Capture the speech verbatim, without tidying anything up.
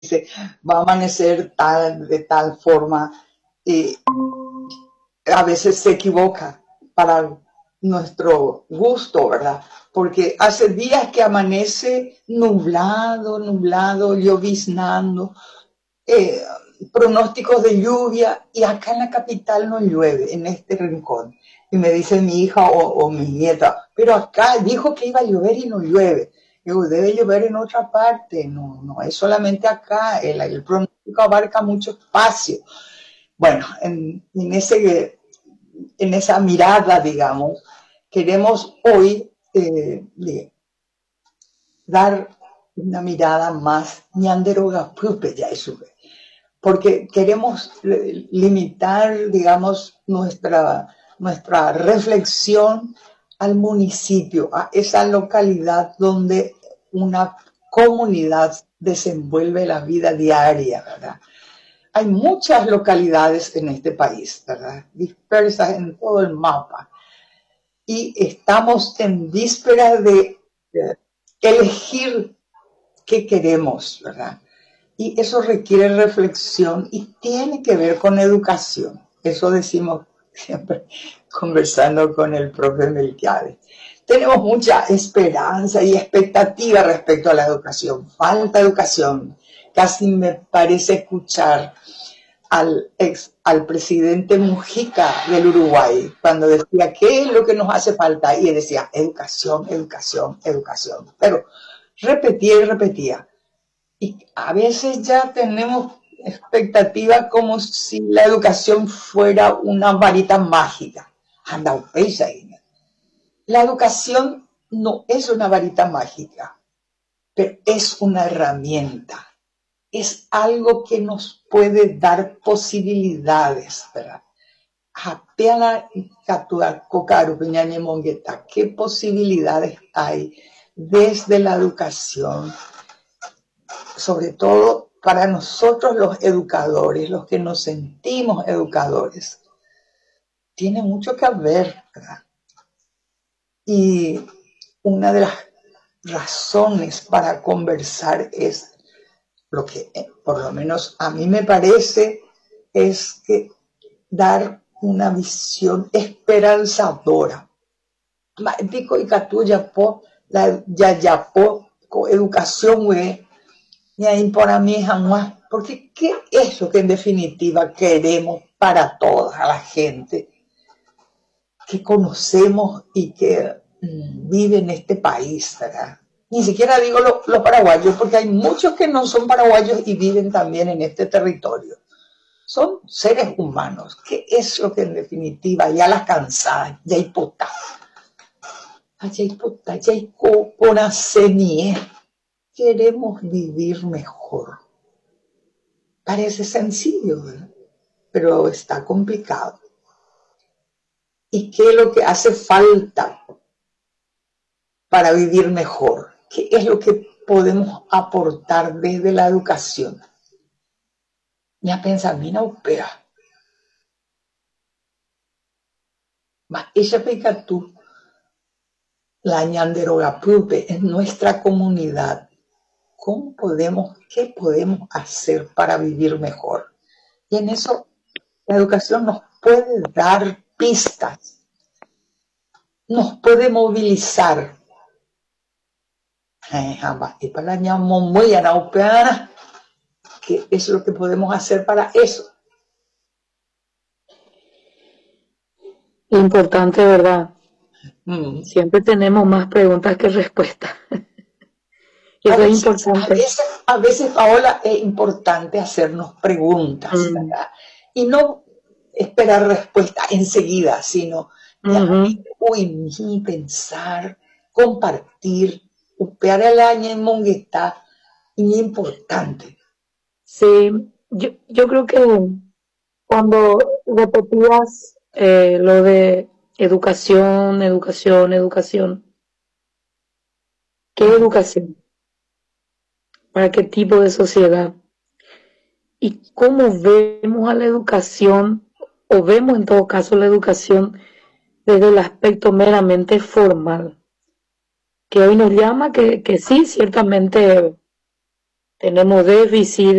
dice, va a amanecer tal, de tal forma, y a veces se equivoca para nuestro gusto, ¿verdad? Porque hace días que amanece nublado, nublado, lloviznando, eh, pronósticos de lluvia, y acá en la capital no llueve, en este rincón. Y me dice mi hija o, o mi nieta, pero acá dijo que iba a llover y no llueve. Digo, debe llover en otra parte, no, no es solamente acá, el, el pronóstico abarca mucho espacio. Bueno, en, en, ese, en esa mirada, digamos, queremos hoy eh, dar una mirada más ñanderogapupe, ya eso, porque queremos limitar, digamos, nuestra, nuestra reflexión al municipio, a esa localidad donde una comunidad desenvuelve la vida diaria, ¿verdad? Hay muchas localidades en este país, ¿verdad? Dispersas en todo el mapa. Y estamos en víspera de, de elegir qué queremos, ¿verdad? Y eso requiere reflexión y tiene que ver con educación. Eso decimos siempre conversando con el profe Melquiades. Tenemos mucha esperanza y expectativa respecto a la educación. Falta educación. Casi me parece escuchar al, ex, al presidente Mujica del Uruguay cuando decía, ¿qué es lo que nos hace falta? Y él decía, educación, educación, educación. Pero repetía y repetía. Y a veces ya tenemos expectativa como si la educación fuera una varita mágica. Anda, la educación no es una varita mágica, pero es una herramienta. Es algo que nos puede dar posibilidades, ¿verdad? ¿Qué posibilidades hay desde la educación? Sobre todo para nosotros los educadores, los que nos sentimos educadores, tiene mucho que ver, ¿verdad? Y una de las razones para conversar es lo que, por lo menos a mí me parece, es que dar una visión esperanzadora. Dico y catuyapo, la yayapo, educación, güey. Y ahí para mí jamás, porque ¿qué es lo que en definitiva queremos para toda la gente que conocemos y que mmm, vive en este país, ¿verdad? Ni siquiera digo los lo paraguayos, porque hay muchos que no son paraguayos y viven también en este territorio. Son seres humanos. ¿Qué es lo que en definitiva ya las cansadas, ya hay potá, ya hay potá, ya hay coponacenie? Queremos vivir mejor. Parece sencillo, ¿verdad? Pero está complicado. ¿Y qué es lo que hace falta para vivir mejor? ¿Qué es lo que podemos aportar desde la educación? Ya pensamina opera. Mas ella pega tú, la ñanderogapupe, en nuestra comunidad. ¿Cómo podemos, qué podemos hacer para vivir mejor? Y en eso la educación nos puede dar pistas, nos puede movilizar. ¿Qué es lo que podemos hacer para eso? Importante, ¿verdad? Mm. Siempre tenemos más preguntas que respuestas. Eso veces, es importante. A veces, a veces, Paola, es importante hacernos preguntas, mm. ¿verdad? Y no esperar respuesta enseguida, sino uh-huh. uy, pensar, compartir, upear el año en mongueta, y es importante. Sí, yo, yo creo que cuando repetías eh, lo de educación, educación, educación, ¿qué uh-huh. educación? ¿Para qué tipo de sociedad? ¿Y cómo vemos a la educación, o vemos en todo caso la educación desde el aspecto meramente formal? Que hoy nos llama que, que sí, ciertamente tenemos déficit